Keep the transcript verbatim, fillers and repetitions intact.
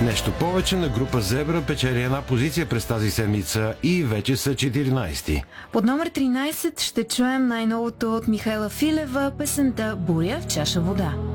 Нещо повече, на група Зебра печели една позиция през тази седмица и вече са четиринайсети. Под номер тринайсет ще чуем най-новото от Михайла Филева, песента "Буря в чаша вода".